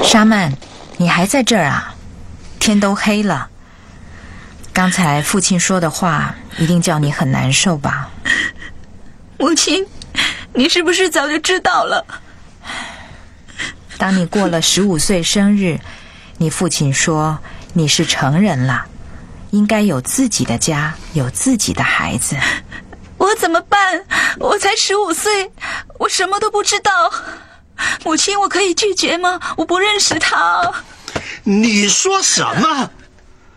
沙曼，你还在这儿啊？天都黑了。刚才父亲说的话一定叫你很难受吧？ 母亲，你是不是早就知道了？ 当你过了15岁生日，你父亲说你是成人了，应该有自己的家，有自己的孩子。 我怎么办？我才15岁，我什么都不知道。母亲，我可以拒绝吗？我不认识他。 你说什么？